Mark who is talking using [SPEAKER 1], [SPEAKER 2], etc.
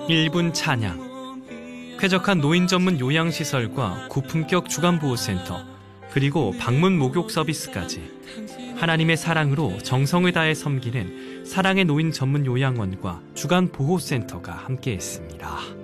[SPEAKER 1] 1분 찬양. 쾌적한 노인 전문 요양시설과 고품격 주간보호센터, 그리고 방문 목욕 서비스까지 하나님의 사랑으로 정성을 다해 섬기는 사랑의 노인 전문 요양원과 주간보호센터가 함께했습니다.